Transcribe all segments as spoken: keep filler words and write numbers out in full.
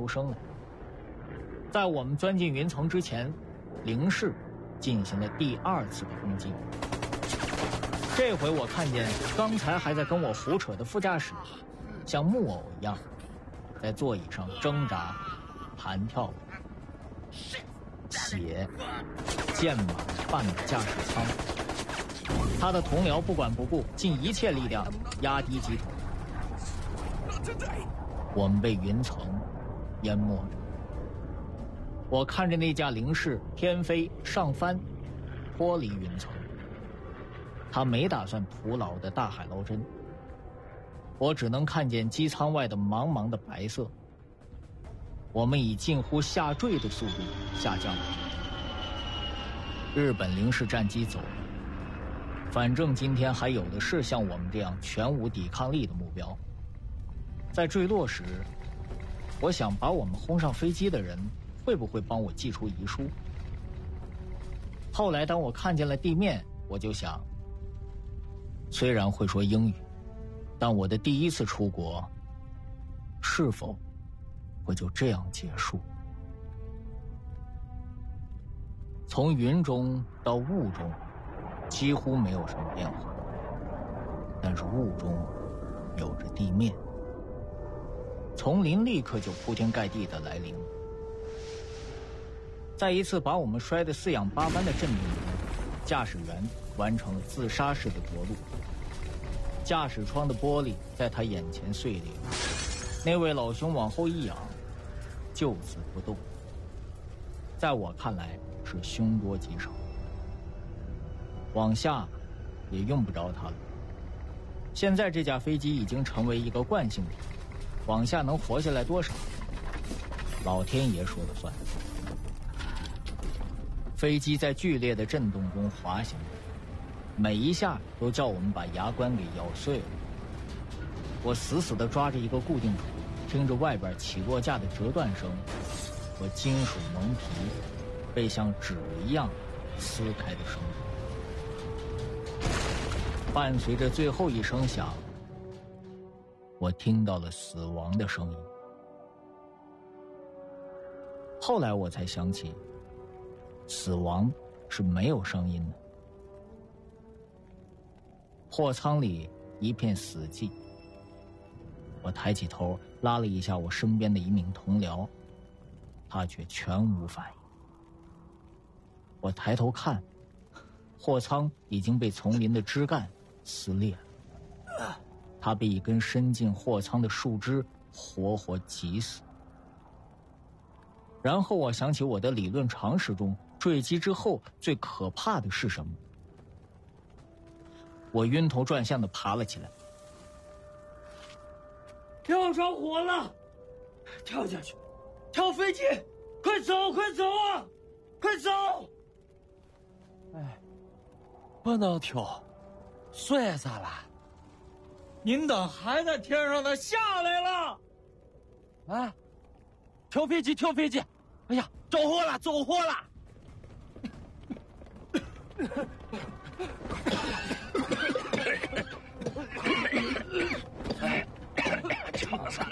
出声来。在我们钻进云层之前，零式进行了第二次的攻击。这回我看见刚才还在跟我胡扯的副驾驶像木偶一样在座椅上挣扎弹跳，血溅满半个驾驶舱。他的同僚不管不顾，尽一切力量压低机头。我们被云层淹没着。我看着那架零式天飞上翻，脱离云层。他没打算徒劳的大海捞针，我只能看见机舱外的茫茫的白色。我们以近乎下坠的速度下降了。日本零式战机走了，反正今天还有的是像我们这样全无抵抗力的目标。在坠落时，我想把我们轰上飞机的人会不会帮我寄出遗书。后来当我看见了地面，我就想，虽然会说英语，但我的第一次出国是否会就这样结束？从云中到雾中几乎没有什么变化，但是雾中有着地面。丛林立刻就铺天盖地的来临。在一次把我们摔得四仰八翻的震动中，驾驶员完成了自杀式的着陆。驾驶窗的玻璃在他眼前碎裂，那位老兄往后一仰，就此不动。在我看来是凶多吉少，往下也用不着他了。现在这架飞机已经成为一个惯性体，往下能活下来多少，老天爷说了算。飞机在剧烈的震动中滑行，每一下都叫我们把牙关给咬碎了。我死死地抓着一个固定处，听着外边起落架的折断声和金属蒙皮被像纸一样撕开的声音。伴随着最后一声响，我听到了死亡的声音。后来我才想起，死亡是没有声音的。货舱里一片死寂，我抬起头拉了一下我身边的一名同僚，他却全无反应。我抬头看，货舱已经被丛林的枝干撕裂了，他被一根伸进货舱的树枝活活挤死。然后我想起我的理论常识中，坠机之后最可怕的是什么？我晕头转向地爬了起来。 要着火了，跳下去，跳飞机，快走快走啊，快走！ 哎，不能跳，摔死了。 您等还在天上呢，下来了。 啊，跳飞机跳飞机，哎呀，着火了着火了。 长三，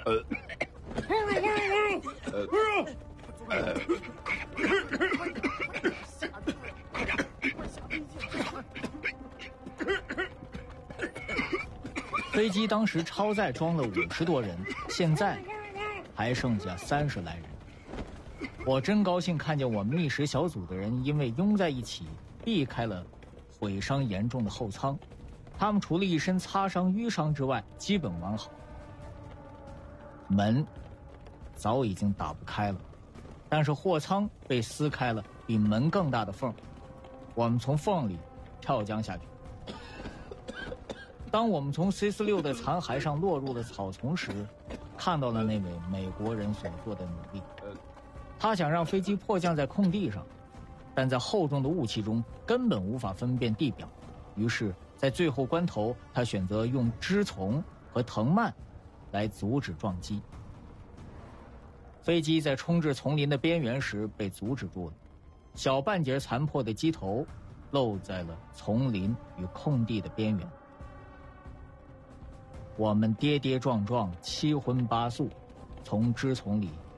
飞机当时超载装了五十多人，现在还剩下三十来人。我真高兴看见我们觅食小组的人因为拥在一起，避开了毁伤严重的后舱。他们除了一身擦伤淤伤之外，基本完好。门早已经打不开了，但是货舱被撕开了比门更大的缝，我们从缝里跳江下去。当我们从 C 四十六 的残骸上落入了草丛时，看到了那位美国人所做的努力。他想让飞机迫降在空地上，但在厚重的雾气中根本无法分辨地表，于是在最后关头，他选择用枝丛和藤蔓来阻止撞击。飞机在冲至丛林的边缘时被阻止住了，小半截残破的机头露在了丛林与空地的边缘。我们跌跌撞撞七荤八素从枝丛里